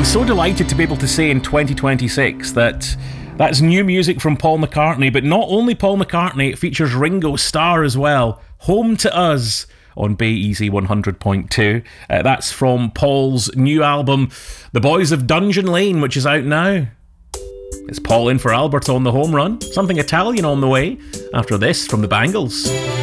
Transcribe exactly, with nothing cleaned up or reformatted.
I'm so delighted to be able to say in twenty twenty-six that that's new music from Paul McCartney, but not only Paul McCartney, it features Ringo Starr as well. Home to Us on Bay Easy one hundred point two. Uh, that's from Paul's new album, The Boys of Dungeon Lane, which is out now. It's Paul in for Albert on the home run. Something Italian on the way after this from the Bangles.